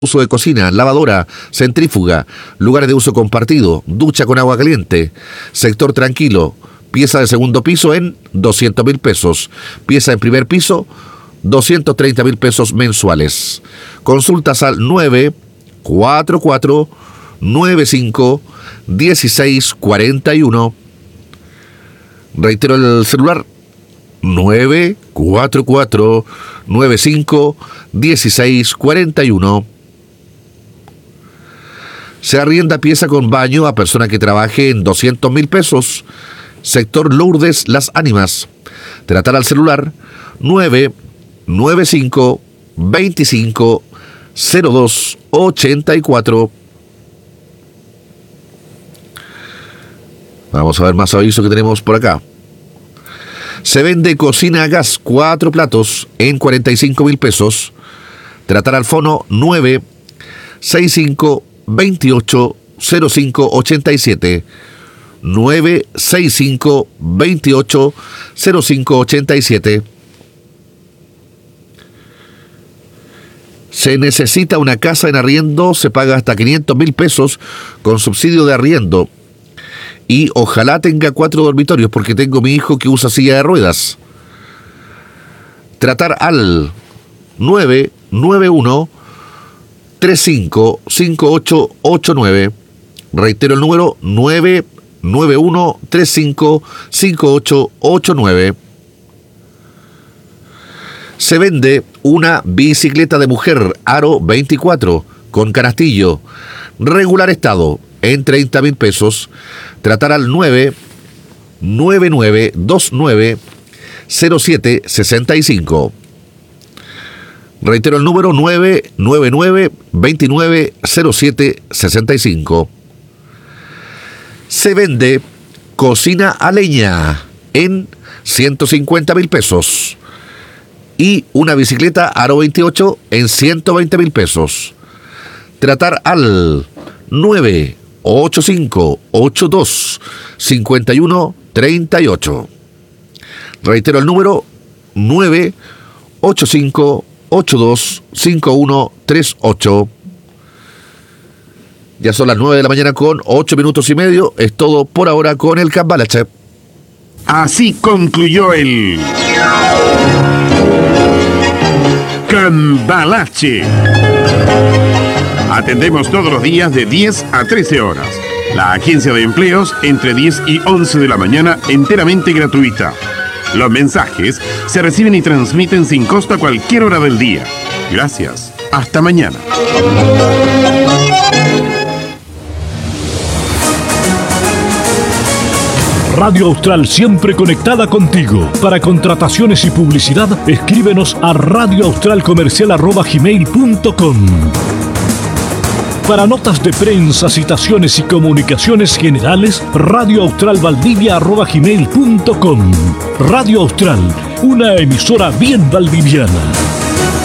uso de cocina, lavadora, centrífuga, lugares de uso compartido, ducha con agua caliente, sector tranquilo, pieza de segundo piso en 200.000 pesos, pieza en primer piso, 230.000 pesos mensuales. Consultas al 944-95-1641. Reitero el celular, 944-95-1641. Se arrienda pieza con baño a persona que trabaje en 200.000 pesos. Sector Lourdes Las Ánimas. Tratar al celular 995-25-0284. Vamos a ver más avisos que tenemos por acá. Se vende cocina a gas, 4 platos en 45.000 pesos. Tratar al fono 965-28-0587. 965-28-0587. Se necesita una casa en arriendo, se paga hasta 500.000 pesos con subsidio de arriendo. Y ojalá tenga 4 dormitorios porque tengo mi hijo que usa silla de ruedas. Tratar al 991-355889. Reitero el número 991-355889. Se vende una bicicleta de mujer aro 24 con canastillo, regular estado, en 30.000 pesos. Tratar al 999290765. Reitero el número 999290765. Se vende cocina a leña en 150.000 pesos. Y una bicicleta aro 28 en 120.000 pesos. Tratar al 985-82-5138. Reitero el número 985-82-5138. Ya son las 9 de la mañana con 8 minutos y medio. Es todo por ahora con el Cambalache. Así concluyó el Cambalache. Atendemos todos los días de 10 a 13 horas. La agencia de empleos entre 10 y 11 de la mañana, enteramente gratuita. Los mensajes se reciben y transmiten sin costo a cualquier hora del día. Gracias. Hasta mañana. Radio Austral, siempre conectada contigo. Para contrataciones y publicidad, escríbenos a radioaustralcomercial@gmail.com. Para notas de prensa, citaciones y comunicaciones generales, radioaustralvaldivia@gmail.com. Radio Austral, una emisora bien valdiviana.